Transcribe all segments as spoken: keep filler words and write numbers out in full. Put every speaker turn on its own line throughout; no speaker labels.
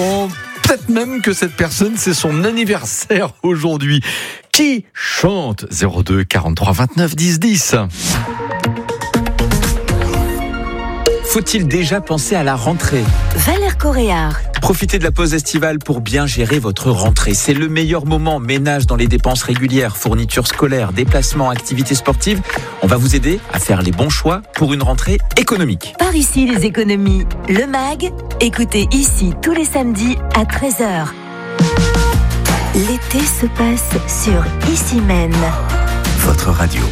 Peut-être même que cette personne, c'est son anniversaire aujourd'hui. Qui chante? zéro deux quarante-trois vingt-neuf dix dix.
Faut-il déjà penser à la rentrée?
Valère Coréard.
Profitez de la pause estivale pour bien gérer votre rentrée. C'est le meilleur moment. Ménage dans les dépenses régulières, fournitures scolaires, déplacements, activités sportives. On va vous aider à faire les bons choix pour une rentrée économique.
Par ici, les économies. Le M A G, écoutez ici tous les samedis à treize heures. L'été se passe sur Ici Même.
Votre radio.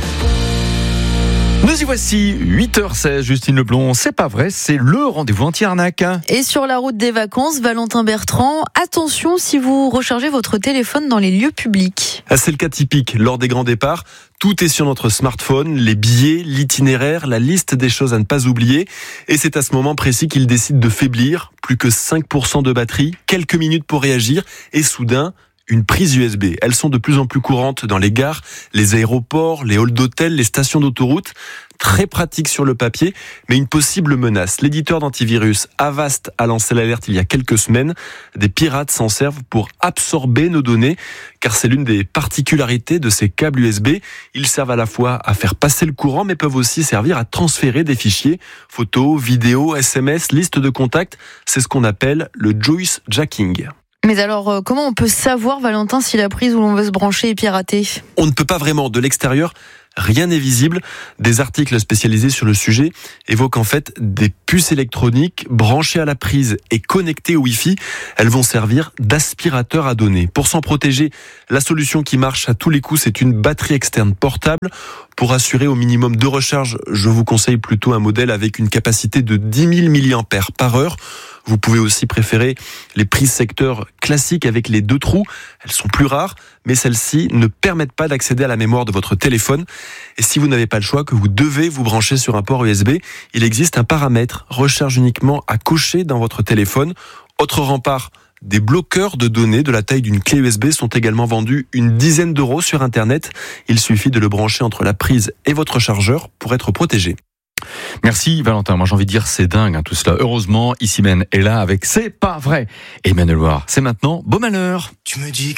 Nous y voici, huit heures seize, Justine Leblond. C'est pas vrai, c'est le rendez-vous anti-arnaque.
Et sur la route des vacances, Valentin Bertrand, attention si vous rechargez votre téléphone dans les lieux publics.
Ah, c'est le cas typique. Lors des grands départs, tout est sur notre smartphone, les billets, l'itinéraire, la liste des choses à ne pas oublier. Et c'est à ce moment précis qu'il décide de faiblir. Plus que cinq pour cent de batterie, quelques minutes pour réagir. Et soudain, une prise U S B. Elles sont de plus en plus courantes dans les gares, les aéroports, les halls d'hôtels, les stations d'autoroute. Très pratique sur le papier, mais une possible menace. L'éditeur d'antivirus Avast a lancé l'alerte il y a quelques semaines. Des pirates s'en servent pour absorber nos données, car c'est l'une des particularités de ces câbles U S B. Ils servent à la fois à faire passer le courant, mais peuvent aussi servir à transférer des fichiers, photos, vidéos, S M S, liste de contacts. C'est ce qu'on appelle le Joyce Jacking.
Mais alors, euh, comment on peut savoir, Valentin, si la prise où l'on veut se brancher est piratée?
On ne peut pas vraiment. De l'extérieur, rien n'est visible. Des articles spécialisés sur le sujet évoquent en fait des puces électroniques branchées à la prise et connectées au Wi-Fi. Elles vont servir d'aspirateur à données. Pour s'en protéger, la solution qui marche à tous les coups, c'est une batterie externe portable. Pour assurer au minimum de recharge, je vous conseille plutôt un modèle avec une capacité de dix mille milliampères par heure. Vous pouvez aussi préférer les prises secteur classiques avec les deux trous. Elles sont plus rares, mais celles-ci ne permettent pas d'accéder à la mémoire de votre téléphone. Et si vous n'avez pas le choix, que vous devez vous brancher sur un port U S B, il existe un paramètre recharge uniquement à cocher dans votre téléphone. Autre rempart, des bloqueurs de données de la taille d'une clé U S B sont également vendus une dizaine d'euros sur Internet. Il suffit de le brancher entre la prise et votre chargeur pour être protégé.
Merci Valentin, moi j'ai envie de dire c'est dingue hein, tout cela. Heureusement, Ici Même est là avec C'est pas vrai. Et Emmanuel Loire, c'est maintenant Beau Malheur.
Tu me dis que